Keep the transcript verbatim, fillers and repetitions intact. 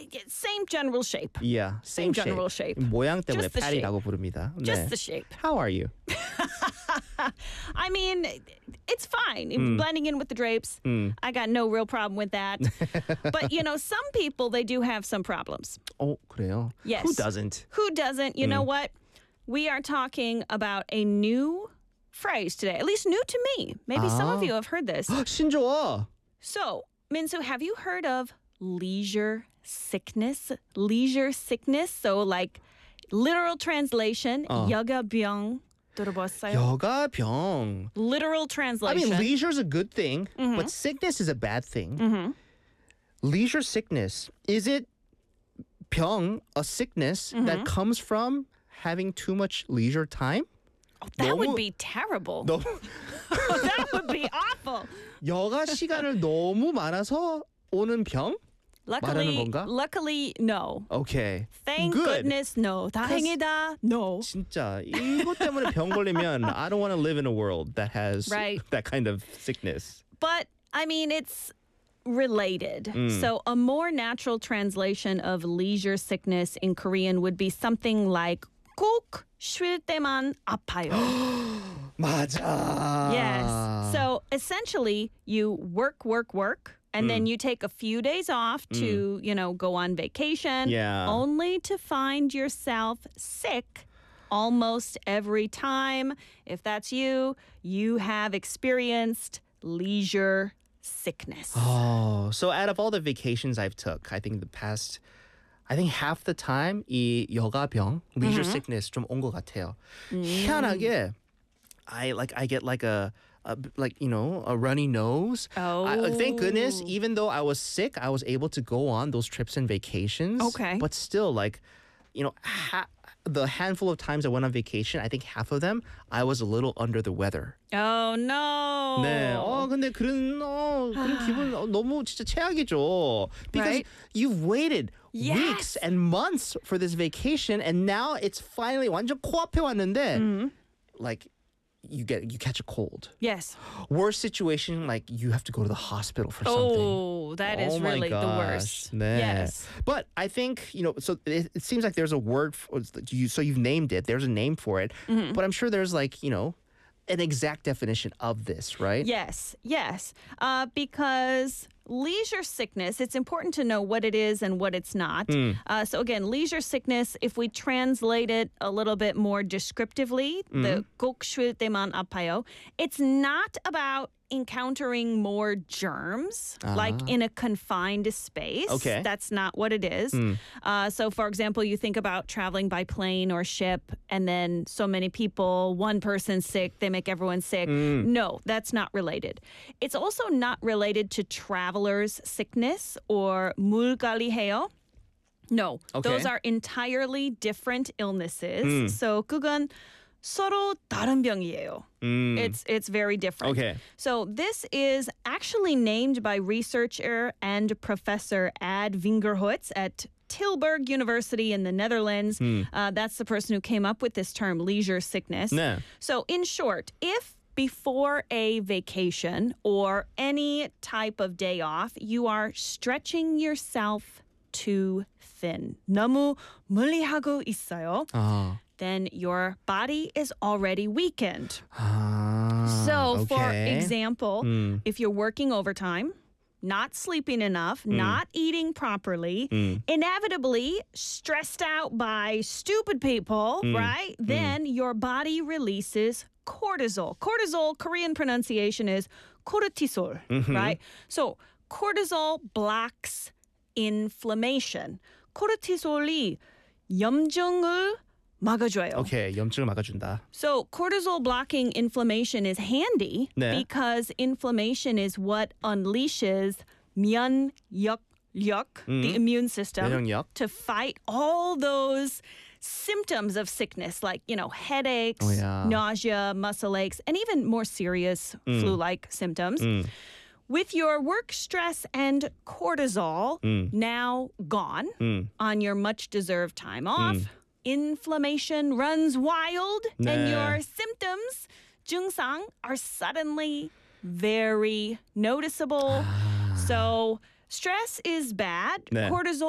same general shape. Yeah, Same same, general shape. shape. 모양 때문에 Just the patty라고 부릅니다. Just 네. the shape. How are you? I mean, it's fine. Mm. Blending in with the drapes. I got no real problem with that. But, you know, some people, they do have some problems. 어, 그래요? Yes. Who doesn't? Who doesn't? You know what? We are talking about a new phrase today, at least new to me. Maybe some of Ah. you have heard this. 신조어. So, Minsu, have you heard of leisure sickness? Leisure sickness? So, like, literal translation, 어. 여가병 들어봤어요? 여가병. Literal I translation. mean, leisure's a good thing, Mm-hmm. but sickness is a bad thing. Leisure sickness, is it 병, a sickness Mm-hmm. that comes from having too much leisure time? that 너무- would be terrible. 너무 That would be awful. 여가 시간을 너무 많아서 오는 병? Luckily, 건가? luckily, no. Okay. Thank Good. goodness, no. 다행이다, no. 진짜 이것 때문에 병 걸리면 I don't want to live in a world that has Right. that kind of sickness. But I mean, it's related. Mm. So a more natural translation of leisure sickness in Korean would be something like 꼭 쉴 때만 아파요. 맞아. Yes. So essentially, you work, work, work, and Mm. then you take a few days off to, you know, go on vacation, Yeah. only to find yourself sick almost every time. If that's you, you have experienced leisure sickness. Oh, so out of all the vacations I've took, I think the past, I think half the time 이 여가병, leisure Mm-hmm. sickness 좀 온 것 같아요. Mm. 희한하게, I like I get like a, a like you know a runny nose. I, uh, thank goodness, Oh. even though I was sick, I was able to go on those trips and vacations. Okay. but still, like, you know, ha- the handful of times I went on vacation, I think half of them I was a little under the weather. Oh, no. 네. 어 근데 그런 어 그런 기분 어, 너무 진짜 최악이죠. Because Right? you've waited Yes. weeks and months for this vacation, and now it's finally 완전 코앞에 왔는데, Mm-hmm. like you get you catch a cold. Yes. Worst situation, like you have to go to the hospital for something. Oh, that is Oh my really the gosh. worst. 네. Yes. But I think, you know, so it, it seems like there's a word for you. So you've named it. There's a name for it. Mm-hmm. But I'm sure there's like, you know, an exact definition of this, right? Yes, yes. Uh, because leisure sickness, it's important to know what it is and what it's not. Hmm. Uh, so again, leisure sickness, if we translate it a little bit more descriptively, Hmm. the 꼭 쉴 때만 아파요, it's not about encountering more germs, like in a confined space. Ah. Okay. That's not what it is. Uh, so, for example, you think about traveling by plane or ship, and then so many people, one person sick, they make everyone sick. No, that's not related. It's also not related to traveler's sickness or 물갈이해요. No, Okay. those are entirely different illnesses. So, 그건 서로 다른 병이에요. It's it's very different. Okay. So this is actually named by researcher and professor Ad Vingerhoets at Tilburg University in the Netherlands. Uh, that's the person who came up with this term, leisure sickness. 네. So in short, if before a vacation or any type of day off, you are stretching yourself too thin. 너무 무리하고 있어요. 아. Then your body is already weakened. 아, So, for okay. example, if you're working overtime, not sleeping enough, not eating properly, inevitably stressed out by stupid people, right? Then your body releases cortisol. Cortisol, Korean pronunciation is cortisol, right? So, cortisol blocks inflammation. 코르티솔이 염증을 막아줘요. Okay, 염증을 막아준다. So cortisol blocking inflammation is handy 네. because inflammation is what unleashes 면역력, the immune system, 면역력. to fight all those symptoms of sickness like, you know, headaches, Oh, yeah. nausea, muscle aches, and even more serious flu-like symptoms. With your work stress and cortisol now gone on your much-deserved time off, inflammation runs wild, and 네. your symptoms, 증상, are suddenly very noticeable. So stress is bad. 네. Cortisol